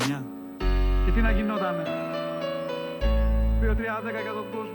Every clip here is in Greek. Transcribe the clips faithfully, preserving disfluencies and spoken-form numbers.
χρονιά. Και τι να γινότανε. δύο τρία δέκα για τον κόσμο.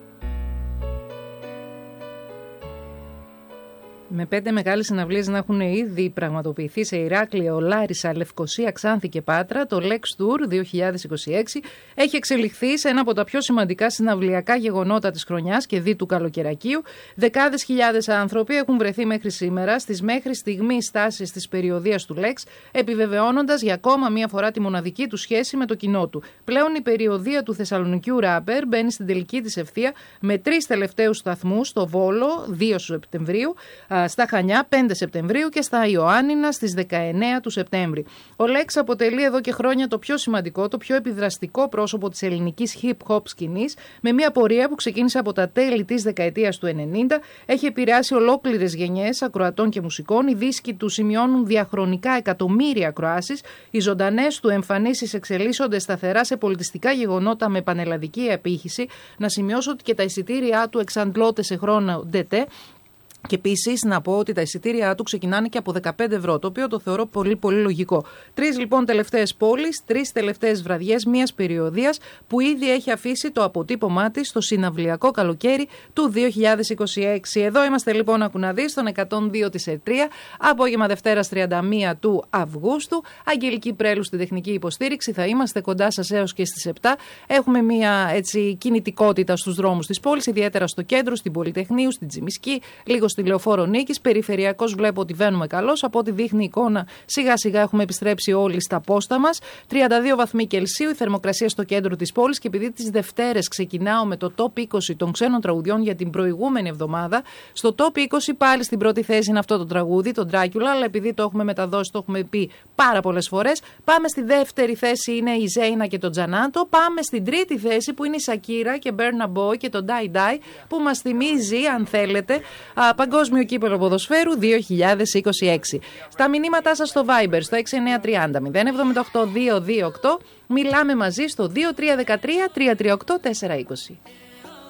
Με πέντε μεγάλες συναυλίες να έχουν ήδη πραγματοποιηθεί σε Ηράκλειο, Λάρισα, Λευκοσία, Ξάνθη και Πάτρα, το Lex Tour δύο χιλιάδες είκοσι έξι έχει εξελιχθεί σε ένα από τα πιο σημαντικά συναυλιακά γεγονότα της χρονιάς και δι του καλοκαιρακίου. Δεκάδες χιλιάδες άνθρωποι έχουν βρεθεί μέχρι σήμερα στις μέχρι στιγμή στάσεις της περιοδίας του Lex, επιβεβαιώνοντας για ακόμα μία φορά τη μοναδική του σχέση με το κοινό του. Πλέον η περιοδία του Θεσσαλονικιού Ράπερ μπαίνει στην τελική της ευθεία με τρεις τελευταίους σταθμούς, στο Βόλο δύο Σεπτεμβρίου, στα Χανιά πέντε Σεπτεμβρίου και στα Ιωάννινα στις δεκαεννέα του Σεπτέμβρη. Ο Lex αποτελεί εδώ και χρόνια το πιο σημαντικό, το πιο επιδραστικό πρόσωπο της ελληνικής hip-hop σκηνής, με μια πορεία που ξεκίνησε από τα τέλη της δεκαετίας του ενενήντα, έχει επηρεάσει ολόκληρες γενιές ακροατών και μουσικών, οι δίσκοι του σημειώνουν διαχρονικά εκατομμύρια ακροάσεις, οι ζωντανές του εμφανίσεις εξελίσσονται σταθερά σε πολιτιστικά γεγονότα με πανελλαδική απήχηση. Να σημειώσω ότι και τα εισιτήριά του εξαντλώνται σε χρόνο ντετέ. Και επίσης να πω ότι τα εισιτήρια του ξεκινάνε και από δεκαπέντε ευρώ, το οποίο το θεωρώ πολύ πολύ λογικό. Τρεις λοιπόν τελευταίες πόλεις, τρεις τελευταίες βραδιές μιας περιοδίας που ήδη έχει αφήσει το αποτύπωμά της στο συναυλιακό καλοκαίρι του δύο χιλιάδες είκοσι έξι. Εδώ είμαστε λοιπόν ακουναδεί στον εκατόν δύο της ΕΤΡΙΑ, απόγευμα Δευτέρας τριάντα μία του Αυγούστου. Αγγελική Πρέλου στην τεχνική υποστήριξη. Θα είμαστε κοντά σας έως και στις επτά. Έχουμε μια έτσι κινητικότητα στους δρόμους της πόλης, ιδιαίτερα στο κέντρο, στην Πολυτεχνείου, στην Τσιμισκή, λίγο στη Λεωφόρο Νίκης. Περιφερειακός βλέπω ότι βαίνουμε καλώς. Από ό,τι δείχνει η εικόνα, σιγά σιγά έχουμε επιστρέψει όλοι στα πόστα μας. τριάντα δύο βαθμοί Κελσίου, η θερμοκρασία στο κέντρο της πόλης. Και επειδή τις Δευτέρες ξεκινάω με το top είκοσι των ξένων τραγουδιών για την προηγούμενη εβδομάδα, στο top είκοσι πάλι στην πρώτη θέση είναι αυτό το τραγούδι, το Dracula, αλλά επειδή το έχουμε μεταδώσει, το έχουμε πει πάρα πολλές φορές. Πάμε στη δεύτερη θέση, είναι η Ζέινα και το Τζανάτο. Πάμε στην τρίτη θέση που είναι η Σακύρα και Burna Boy και το Die Die, που μας θυμίζει, αν θέλετε, Παγκόσμιο Κύπελλο Ποδοσφαίρου δύο χιλιάδες είκοσι έξι. Στα μηνύματά σας στο Viber, στο έξι εννιά τριάντα μηδέν εβδομήντα οκτώ διακόσια είκοσι οκτώ, μιλάμε μαζί στο δύο τρία ένα τρία τρία τρία οκτώ τέσσερα είκοσι.